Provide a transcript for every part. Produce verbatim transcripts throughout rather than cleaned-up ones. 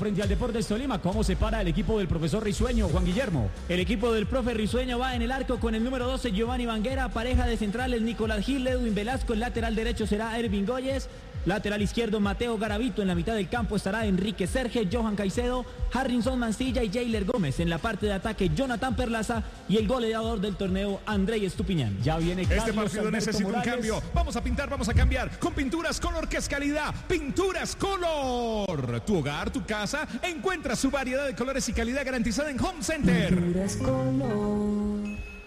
frente al Deportes Tolima. ¿Cómo se para el equipo del profesor Risueño, Juan Guillermo? El equipo del profe Risueño va en el arco con el número doce, Giovanni Banguera. Pareja de centrales, Nicolás Gil, Edwin Velasco. El lateral derecho será Ervin Goyes. Lateral izquierdo, Mateo Garavito. En la mitad del campo estará Enrique Serge, Johan Caicedo, Harrison Mancilla y Jailer Gómez. En la parte de ataque, Jonathan Perlaza y el goleador del torneo, Andrei Estupiñán. Ya viene Carlos Este partido Alberto necesita Morales. un cambio. Vamos a pintar, vamos a cambiar. Con Pinturas Color, que es calidad. Pinturas Color. Tu hogar, tu casa, encuentra su variedad de colores y calidad garantizada en Home Center. Pinturas Color.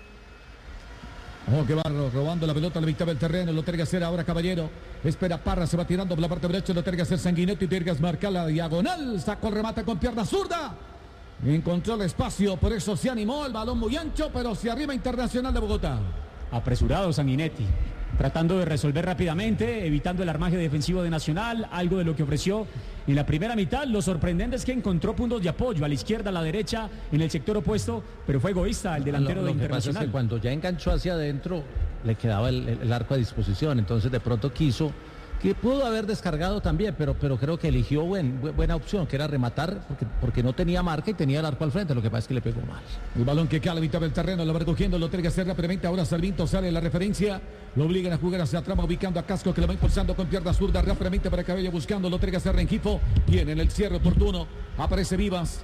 Oh, qué barro, robando la pelota a la mitad del terreno, lo tiene que hacer ahora Caballero. Espera Parra, se va tirando por la parte derecha, lo tiene que hacer Sanguinetti, tiene que marcar la diagonal, sacó el remate con pierna zurda. Encontró el espacio, por eso se animó, el balón muy ancho, pero se arriba Internacional de Bogotá. Apresurado Sanguinetti, tratando de resolver rápidamente, evitando el armaje defensivo de Nacional, algo de lo que ofreció en la primera mitad. Lo sorprendente es que encontró puntos de apoyo a la izquierda, a la derecha, en el sector opuesto, pero fue egoísta el delantero lo, de lo Internacional. Que pasa es que cuando ya enganchó hacia adentro, le quedaba el, el, el arco a disposición, entonces de pronto quiso, que pudo haber descargado también, pero, pero creo que eligió buen, buena opción, que era rematar, porque, porque no tenía marca y tenía el arco al frente, lo que pasa es que le pegó mal. El balón que cae a la mitad del terreno, lo va recogiendo, lo tiene que hacer rápidamente, ahora Sarmiento sale la referencia, lo obligan a jugar hacia atrás, ubicando a Casco, que lo va impulsando con pierna zurda rápidamente para Cabello, buscando, lo tiene que hacer Rengifo, tiene en el cierre oportuno, aparece Vivas.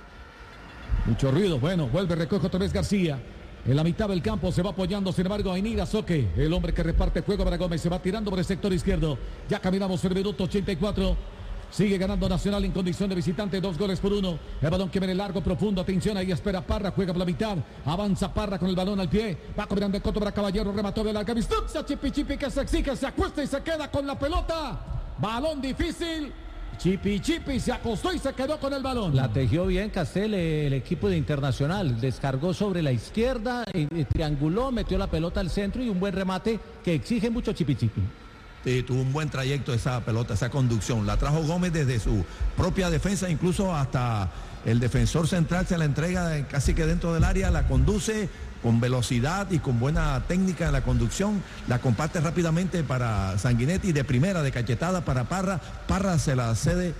Mucho ruido, bueno, vuelve, recoge otra vez García. En la mitad del campo se va apoyando, sin embargo, Ainira Soque, el hombre que reparte juego para Gómez, se va tirando por el sector izquierdo. Ya caminamos el minuto ochenta y cuatro. Sigue ganando Nacional en condición de visitante, dos goles por uno. El balón que viene largo, profundo, atención, ahí espera Parra, juega por la mitad. Avanza Parra con el balón al pie. Va cobrando el coto para Caballero, remató de larga distancia. Chipi Chipi que se exige, se acuesta y se queda con la pelota. Balón difícil. Chipi Chipi se acostó y se quedó con el balón. La tejió bien Castel, el equipo de Internacional. Descargó sobre la izquierda, y, y trianguló, metió la pelota al centro y un buen remate que exige mucho Chipi Chipi. Sí, tuvo un buen trayecto esa pelota, esa conducción. La trajo Gómez desde su propia defensa, incluso hasta el defensor central se la entrega casi que dentro del área, la conduce con velocidad y con buena técnica en la conducción, la comparte rápidamente para Sanguinetti, de primera, de cachetada para Parra. Parra se la cede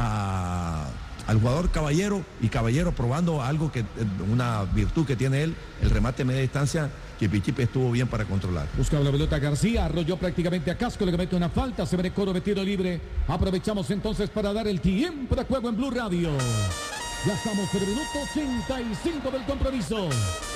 a, al jugador Caballero, y Caballero probando algo que, una virtud que tiene él, el remate a media distancia. Chipi Chipi estuvo bien para controlar. Buscaba la pelota García, arrolló prácticamente a Casco, le comete una falta, se ve Coro metido libre. Aprovechamos entonces para dar el tiempo de juego en Blue Radio. Ya estamos en el minuto ochenta y cinco del compromiso.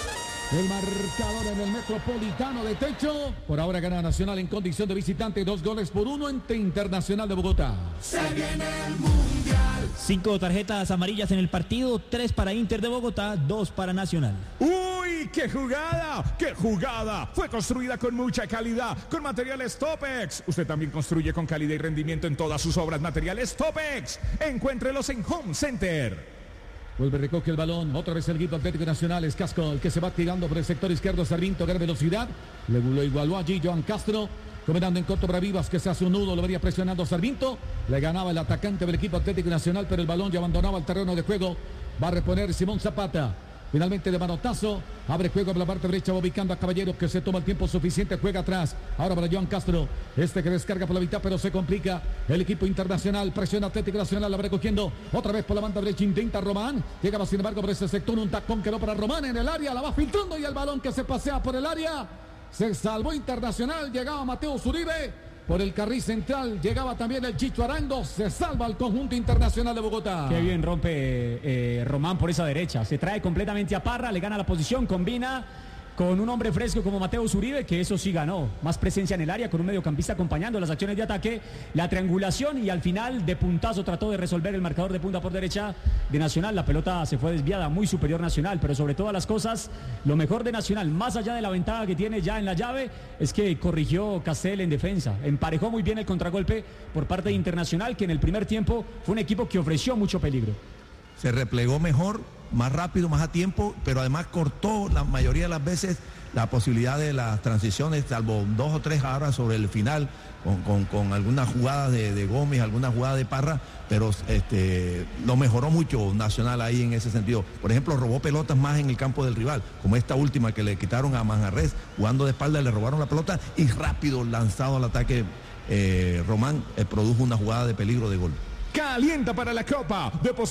El marcador en el Metropolitano de Techo. Por ahora gana Nacional en condición de visitante, dos goles por uno ante Internacional de Bogotá. Se viene el Mundial. Cinco tarjetas amarillas en el partido, tres para Inter de Bogotá, dos para Nacional. ¡Uy, qué jugada! ¡Qué jugada! Fue construida con mucha calidad, con materiales Topex. Usted también construye con calidad y rendimiento en todas sus obras. Materiales Topex. Encuéntrelos en Home Center. Vuelve, recoge el balón, otra vez el equipo Atlético Nacional, es Casco el que se va tirando por el sector izquierdo, Sarmiento, gran velocidad, le lo igualó allí Joan Castro, comandando en corto para Vivas, que se hace un nudo, lo venía presionando Sarmiento, le ganaba el atacante del equipo Atlético Nacional, pero el balón ya abandonaba el terreno de juego, va a reponer Simón Zapata. Finalmente de manotazo, abre juego por la parte derecha, va ubicando a Caballero, que se toma el tiempo suficiente, juega atrás, ahora para Joan Castro, este que descarga por la mitad, pero se complica, el equipo Internacional, presiona Atlético Nacional, la va recogiendo, otra vez por la banda derecha, intenta Román, llegaba sin embargo por ese sector, un tacón quedó para Román en el área, la va filtrando y el balón que se pasea por el área, se salvó Internacional, llegaba Mateo Zuribe. Por el carril central llegaba también el Chicho Arango, se salva el conjunto Internacional de Bogotá. Qué bien rompe eh, Román por esa derecha, se trae completamente a Parra, le gana la posición, combina con un hombre fresco como Mateo Zuribe, que eso sí ganó, más presencia en el área, con un mediocampista acompañando las acciones de ataque, la triangulación, y al final de puntazo trató de resolver el marcador de punta por derecha de Nacional. La pelota se fue desviada, muy superior Nacional, pero sobre todas las cosas, lo mejor de Nacional, más allá de la ventaja que tiene ya en la llave, es que corrigió Castel en defensa, emparejó muy bien el contragolpe por parte de Internacional, que en el primer tiempo fue un equipo que ofreció mucho peligro. Se replegó mejor, más rápido, más a tiempo, pero además cortó la mayoría de las veces la posibilidad de las transiciones, salvo dos o tres ahora sobre el final, con, con, con algunas jugadas de, de Gómez, algunas jugadas de Parra, pero este, lo mejoró mucho Nacional ahí en ese sentido. Por ejemplo, robó pelotas más en el campo del rival, como esta última que le quitaron a Manjarres, jugando de espalda, le robaron la pelota y rápido lanzado al ataque eh, Román, eh, produjo una jugada de peligro de gol. Calienta para la Copa.